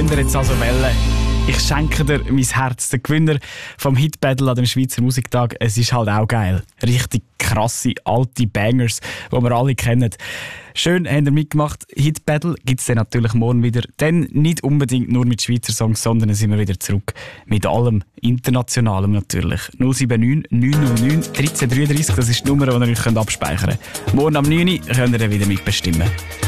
Könnt ihr jetzt also wählen? Ich schenke dir mein Herz. Der Gewinner vom Hit Battle an dem Schweizer Musiktag. Es ist halt auch geil. Richtig krasse, alte Bangers, die wir alle kennen. Schön, habt ihr mitgemacht. Hit Battle gibt es dann natürlich morgen wieder. Dann nicht unbedingt nur mit Schweizer Songs, sondern sind wir wieder zurück. Mit allem Internationalem natürlich. 079 909 1333, das ist die Nummer, die ihr euch abspeichern könnt. Morgen am 9 Uhr könnt ihr dann wieder mitbestimmen.